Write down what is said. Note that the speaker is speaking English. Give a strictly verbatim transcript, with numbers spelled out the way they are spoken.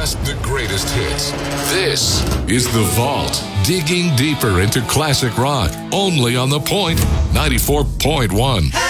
just the greatest hits. This is The Vault, digging deeper into classic rock, only on The Point ninety-four point one.